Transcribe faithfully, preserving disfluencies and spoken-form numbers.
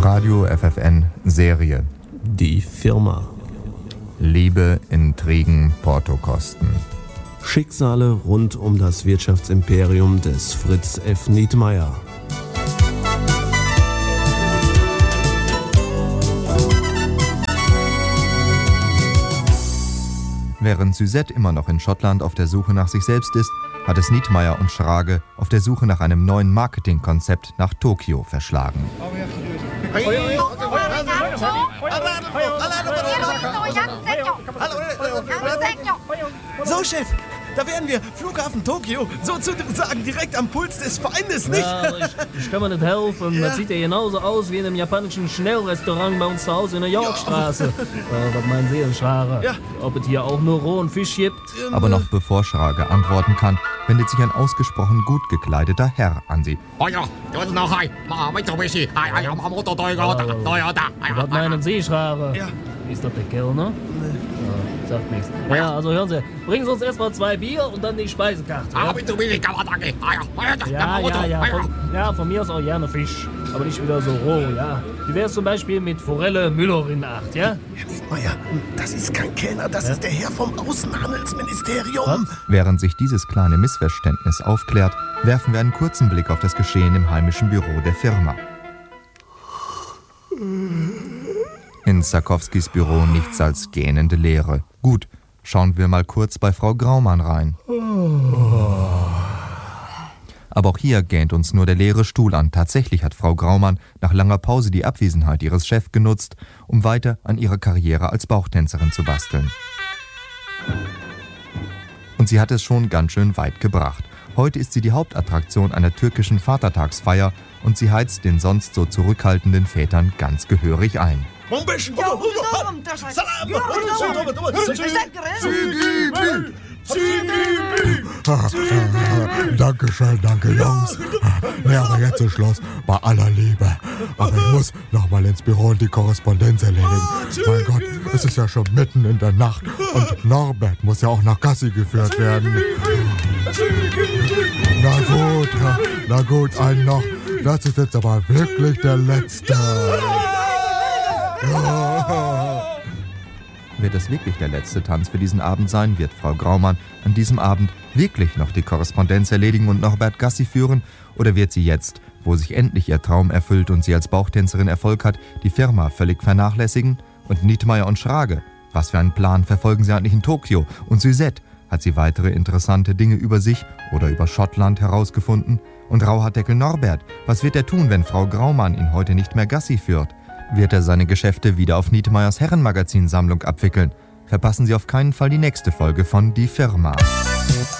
Radio F F N Serie. Die Firma. Liebe, Intrigen, Portokosten. Schicksale rund um das Wirtschaftsimperium des Fritz F. Nietmeyer. Während Suzette immer noch in Schottland auf der Suche nach sich selbst ist, hat es Nietmeyer und Schrage auf der Suche nach einem neuen Marketingkonzept nach Tokio verschlagen. So, Chef, da wären wir, Flughafen Tokio, sozusagen direkt am Puls des Feindes, nicht? Ja, ich, ich kann mir nicht helfen. Ja. Das sieht ja genauso aus wie in einem japanischen Schnellrestaurant bei uns zu Hause in der Yorkstraße. Ja. Äh, was meinen Sie, Schrage? Ja. Ob es hier auch nur rohen Fisch gibt? Aber noch bevor Schrage antworten kann, wendet sich ein ausgesprochen gut gekleideter Herr an sie. Was meinen Sie, Schrage? Ja. Ist das der Kellner? Nee. Ja, sagt nichts. Ja, also hören Sie, bringen Sie uns erstmal zwei Bier und dann die Speisekarte. Ja, ja, ja, ja, von, ja, von mir aus auch gerne Fisch, aber nicht wieder so roh, ja. Wie wär's zum Beispiel mit Forelle Müllerin acht, ja? Herr Nietmeyer, das ist kein Kellner, das Ja? ist der Herr vom Außenhandelsministerium. Was? Während sich dieses kleine Missverständnis aufklärt, werfen wir einen kurzen Blick auf das Geschehen im heimischen Büro der Firma. In Sarkowskis Büro nichts als gähnende Leere. Gut, schauen wir mal kurz bei Frau Graumann rein. Aber auch hier gähnt uns nur der leere Stuhl an. Tatsächlich hat Frau Graumann nach langer Pause die Abwesenheit ihres Chefs genutzt, um weiter an ihrer Karriere als Bauchtänzerin zu basteln. Und sie hat es schon ganz schön weit gebracht. Heute ist sie die Hauptattraktion einer türkischen Vatertagsfeier und sie heizt den sonst so zurückhaltenden Vätern ganz gehörig ein. Dankeschön, danke Jungs. Ja, aber jetzt ist Schluss, bei aller Liebe. Aber ich muss noch mal ins Büro und die Korrespondenz erledigen. Mein Gott, es ist ja schon mitten in der Nacht und Norbert muss ja auch nach Gassi geführt werden. Na gut, ja, na gut, einen noch. Das ist jetzt aber wirklich der letzte. Wird es wirklich der letzte Tanz für diesen Abend sein, wird Frau Graumann an diesem Abend wirklich noch die Korrespondenz erledigen und Norbert Gassi führen? Oder wird sie jetzt, wo sich endlich ihr Traum erfüllt und sie als Bauchtänzerin Erfolg hat, die Firma völlig vernachlässigen? Und Nietmeyer und Schrage, was für einen Plan verfolgen sie eigentlich in Tokio? Und Suzette, hat sie weitere interessante Dinge über sich oder über Schottland herausgefunden? Und Rauhaardeckel Norbert, was wird er tun, wenn Frau Graumann ihn heute nicht mehr Gassi führt? Wird er seine Geschäfte wieder auf Nietmeyers Herrenmagazinsammlung abwickeln? Verpassen Sie auf keinen Fall die nächste Folge von Die Firma.